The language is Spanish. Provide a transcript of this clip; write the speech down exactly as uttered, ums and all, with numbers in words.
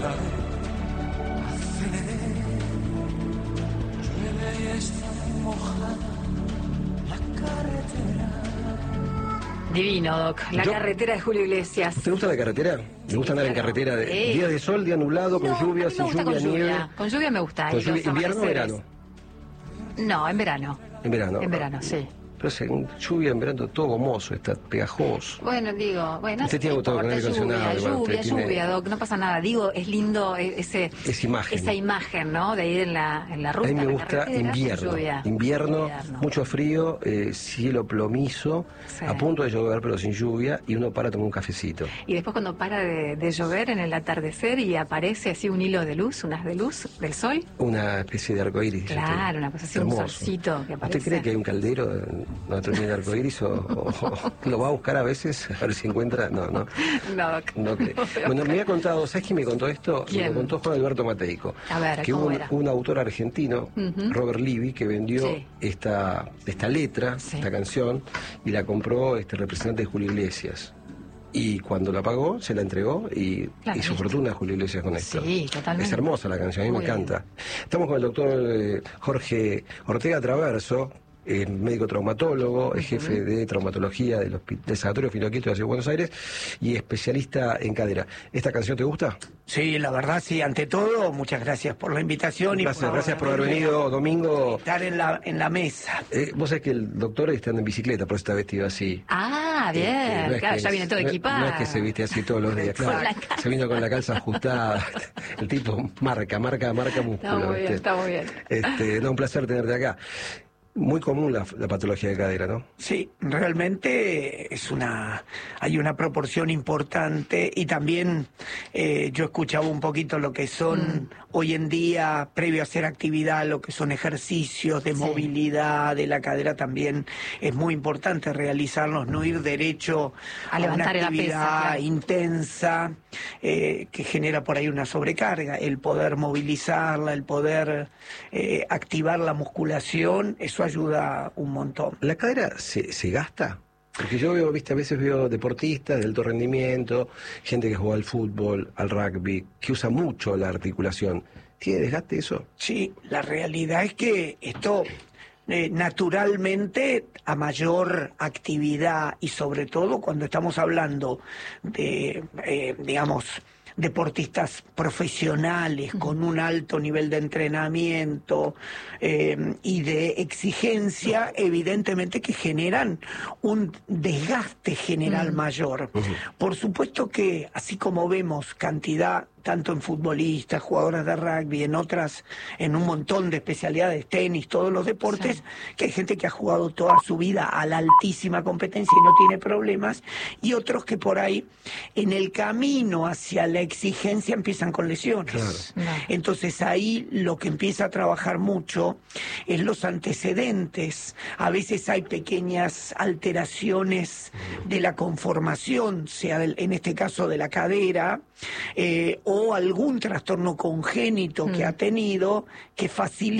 aceleré, llueve y está mojada la carretera. Divino, Doc. La Yo- carretera de Julio Iglesias. ¿Te gusta la carretera? ¿Te gusta andar en claro. carretera? De, Sí. Día de sol, día nublado, con No, lluvia, a mí me sin gusta lluvia, con nieve. lluvia. Con lluvia me gusta. Con y lluvia, los ¿invierno o amaneceres. verano? No, en verano. En verano. En verano, sí. Pero es en lluvia, en verano, todo gomoso, está pegajoso. Bueno, digo, bueno, Usted tiene no todo con importa, aire acondicionado, lluvia, igual, lluvia, usted tiene- lluvia, Doc, no pasa nada. Digo, es lindo e- ese, Esa imagen. esa imagen, ¿no? De ir en la, en la ruta. A mí me en la gusta carretera, con invierno. lluvia. invierno. Invierno. Mucho frío, eh, cielo plomizo, Sí. a punto de llover pero sin lluvia, y uno para a tomar un cafecito. Y después cuando para de, de llover en el atardecer y aparece así un hilo de luz, unas de luz del sol. Una especie de arcoíris. dice Claro, usted. una cosa así, un Hermoso. solcito que aparece. ¿Usted cree que hay un caldero donde termina el arcoíris o, o- o lo va a buscar a veces a ver si encuentra? No, no. No, Doc. No creo. No veo. Bueno, me había contado, ¿sabes quién me contó esto? ¿Quién? Me lo contó Juan Alberto Mateico. A ver, que ¿cómo hubo un, era? un autor argentino, Ujú. Robert Livy, que vendió Sí. esta, esta letra, Sí. esta canción, y la compró este representante de Julio Iglesias. Y cuando la pagó, se la entregó y Claro, hizo listo. fortuna Julio Iglesias con esto. Sí, totalmente. Es hermosa la canción, a mí Muy me encanta. Estamos con el doctor eh, Jorge Ortega Traverso, eh, médico traumatólogo, es jefe de traumatología del, hospi- del Sanatorio Filoquito de la Ciudad de Buenos Aires y especialista en cadera. ¿Esta canción te gusta? Sí, la verdad, sí. Ante todo, muchas gracias por la invitación. y Gracias, gracias por haber venido, Domingo. Estar en la, en la mesa. Eh, vos sabés que el doctor está en bicicleta, por eso está vestido así. Ah, bien. Eh, no es Claro, que- ya viene todo no- equipado. No es que se viste así todos los días, Con claro. la calza. Se vino con la calza ajustada. El tipo marca, marca, marca músculo. Está muy bien, ¿viste? está muy bien. Este, no, un placer tenerte acá. Muy común la, la patología de cadera, ¿no? Sí, realmente es una, hay una proporción importante y también eh, yo escuchaba un poquito lo que son Mm. hoy en día, previo a hacer actividad, lo que son ejercicios de Sí. movilidad de la cadera también es muy importante realizarlos, no ir derecho A a, una levantar la actividad pesa, claro. intensa eh, que genera por ahí una sobrecarga, el poder movilizarla, el poder eh, activar la musculación, eso ayuda un montón. ¿La cadera se, se gasta? Porque yo veo, viste, a veces veo deportistas de alto rendimiento, gente que juega al fútbol, al rugby, que usa mucho la articulación. ¿Tiene desgaste eso? Sí, la realidad es que esto eh, naturalmente a mayor actividad y sobre todo cuando estamos hablando de, eh, digamos, deportistas profesionales con un alto nivel de entrenamiento eh, y de exigencia, evidentemente que generan un desgaste general mayor. Por supuesto que así como vemos cantidad tanto en futbolistas, jugadoras de rugby, en otras, en un montón de especialidades, tenis, todos los deportes, Sí. que hay gente que ha jugado toda su vida a la altísima competencia y no tiene problemas, y otros que por ahí, en el camino hacia la exigencia, empiezan con lesiones. Claro. No. Entonces ahí lo que empieza a trabajar mucho es los antecedentes. A veces hay pequeñas alteraciones de la conformación, sea del- en este caso de la cadera, eh, o algún trastorno congénito que Mm. ha tenido que facilita